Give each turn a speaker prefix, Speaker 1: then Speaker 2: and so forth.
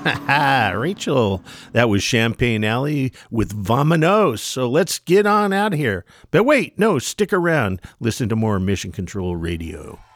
Speaker 1: Rachel, that was Champagne Alley with Vamonos. So let's get on out of here. But wait, no, stick around. Listen to more Mission Control Radio.